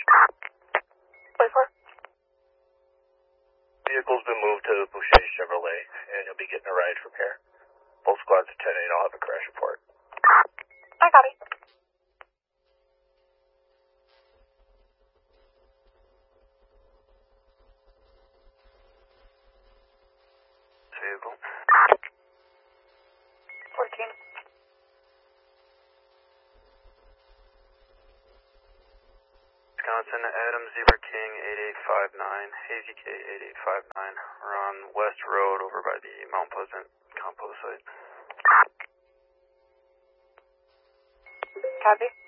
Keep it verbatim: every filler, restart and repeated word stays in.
twenty-four. Vehicle's been moved to Boucher Chevrolet, and you'll be getting a ride from here. Both squads at ten eight, I'll have a crash report. I copy. Vehicle. fourteen. Wisconsin, Adam Zebra King eight eight five nine, Hazy K eight eight five nine. We're on West Road over by the Mount Pleasant compost site. Copy.